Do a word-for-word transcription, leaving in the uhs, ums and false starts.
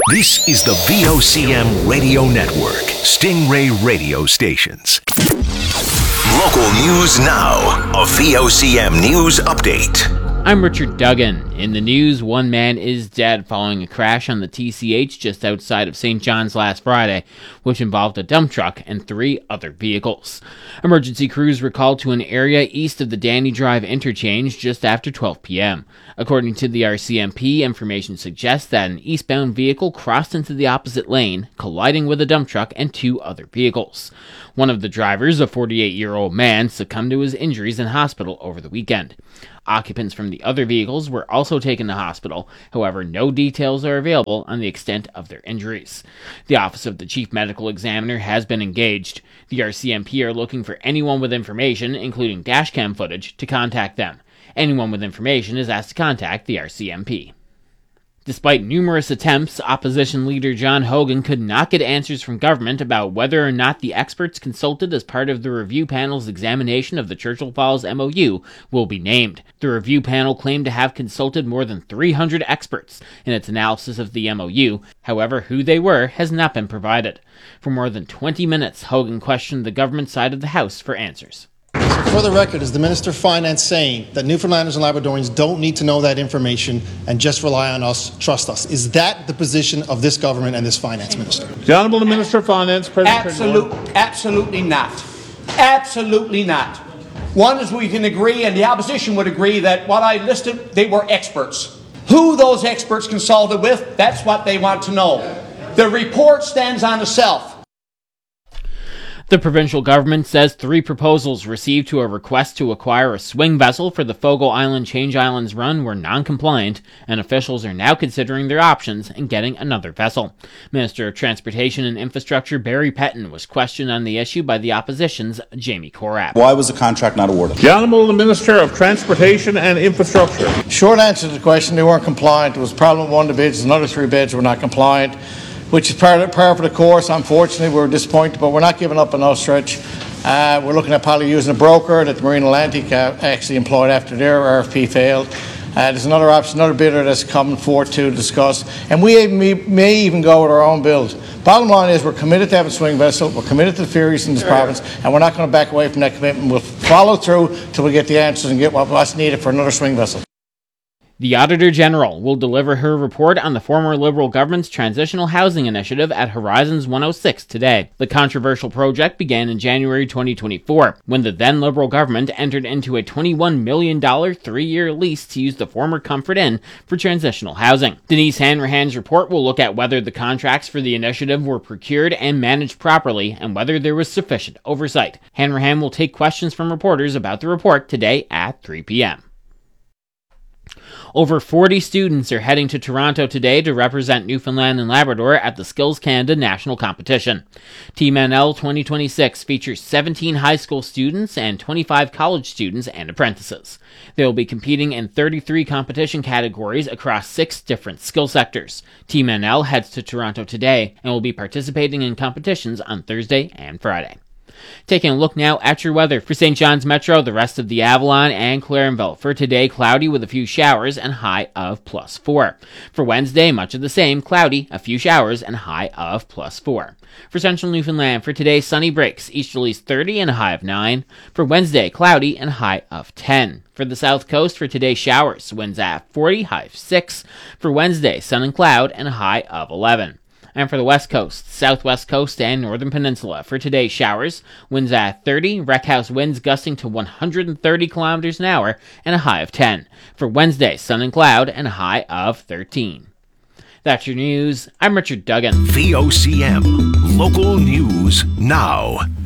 This is the V O C M Radio Network, Stingray Radio Stations. Local news now, a V O C M News Update. I'm Richard Duggan. In the news, one man is dead following a crash on the T C H just outside of Saint John's last Friday, which involved a dump truck and three other vehicles. Emergency crews were called to an area east of the Danny Drive interchange just after twelve p.m. According to the R C M P, information suggests that an eastbound vehicle crossed into the opposite lane, colliding with a dump truck and two other vehicles. One of the drivers, a forty-eight-year-old man, succumbed to his injuries in hospital over the weekend. Occupants from the other vehicles were also taken to hospital. However, no details are available on the extent of their injuries. The Office of the Chief Medical Examiner has been engaged. The R C M P are looking for anyone with information, including dashcam footage, to contact them. Anyone with information is asked to contact the R C M P. Despite numerous attempts, opposition leader John Hogan could not get answers from government about whether or not the experts consulted as part of the review panel's examination of the Churchill Falls M O U will be named. The review panel claimed to have consulted more than three hundred experts in its analysis of the M O U. However, who they were has not been provided. For more than twenty minutes, Hogan questioned the government side of the House for answers. For the record, is the Minister of Finance saying that Newfoundlanders and Labradorians don't need to know that information and just rely on us, trust us? Is that the position of this government and this Finance Minister? The Honourable Minister of Finance, President Absolute, absolutely not. Absolutely not. One is we can agree, and the opposition would agree, that what I listed, they were experts. Who those experts consulted with, that's what they want to know. The report stands on itself. The provincial government says three proposals received to a request to acquire a swing vessel for the Fogo Island Change Islands run were non-compliant, and officials are now considering their options and getting another vessel. Minister of Transportation and Infrastructure Barry Petton was questioned on the issue by the opposition's Jamie Corab. Why was the contract not awarded? The Honourable Minister of Transportation and Infrastructure. Short answer to the question, they weren't compliant. There was a problem with one of the bids, another three bids were not compliant, which is part of, part of the course. Unfortunately, we're disappointed, but we're not giving up on no stretch. Uh, we're looking at probably using a broker that the Marine Atlantic uh, actually employed after their R F P failed. Uh, there's another option, another bidder that's coming forward to discuss, and we even, may, may even go with our own build. Bottom line is we're committed to having a swing vessel, we're committed to the ferries in this province, and we're not going to back away from that commitment. We'll follow through till we get the answers and get what, what's needed for another swing vessel. The Auditor General will deliver her report on the former Liberal government's transitional housing initiative at Horizons one oh six today. The controversial project began in January twenty twenty-four, when the then Liberal government entered into a twenty-one million dollars three-year lease to use the former Comfort Inn for transitional housing. Denise Hanrahan's report will look at whether the contracts for the initiative were procured and managed properly and whether there was sufficient oversight. Hanrahan will take questions from reporters about the report today at three p.m. Over forty students are heading to Toronto today to represent Newfoundland and Labrador at the Skills Canada National Competition. Team N L twenty twenty-six features seventeen high school students and twenty-five college students and apprentices. They will be competing in thirty-three competition categories across six different skill sectors. Team N L heads to Toronto today and will be participating in competitions on Thursday and Friday. Taking a look now at your weather. For Saint John's Metro, the rest of the Avalon, and Clarenville. For today, cloudy with a few showers and high of plus four. For Wednesday, much of the same, cloudy, a few showers, and high of plus four. For Central Newfoundland, for today, sunny breaks, easterlies thirty and a high of nine. For Wednesday, cloudy and high of ten. For the South Coast, for today, showers, winds at forty, high of six. For Wednesday, sun and cloud, and a high of eleven. And for the West Coast, Southwest Coast, and Northern Peninsula, for today, showers, winds at thirty, wreckhouse winds gusting to one hundred thirty kilometers an hour, and a high of ten. For Wednesday, sun and cloud, and a high of thirteen. That's your news. I'm Richard Duggan. V O C M, local news now.